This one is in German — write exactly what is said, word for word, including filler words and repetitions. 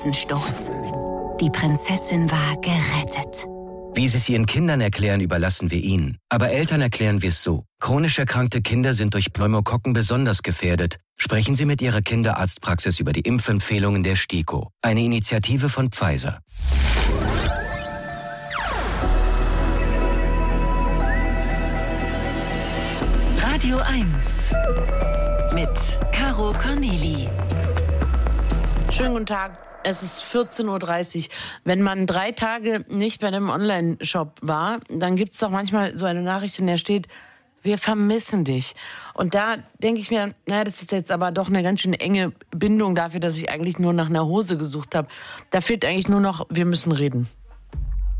Bolzenstoß. Die Prinzessin war gerettet. Wie Sie es Ihren Kindern erklären, überlassen wir Ihnen. Aber Eltern erklären wir es so. Chronisch erkrankte Kinder sind durch Pneumokokken besonders gefährdet. Sprechen Sie mit Ihrer Kinderarztpraxis über die Impfempfehlungen der STIKO. Eine Initiative von Pfizer. Radio eins mit Caro Corneli. Schönen guten Tag. Es ist vierzehn Uhr dreißig. Wenn man drei Tage nicht bei einem Online-Shop war, dann gibt es doch manchmal so eine Nachricht, in der steht, wir vermissen dich. Und da denke ich mir, naja, das ist jetzt aber doch eine ganz schön enge Bindung dafür, dass ich eigentlich nur nach einer Hose gesucht habe. Da fehlt eigentlich nur noch, wir müssen reden.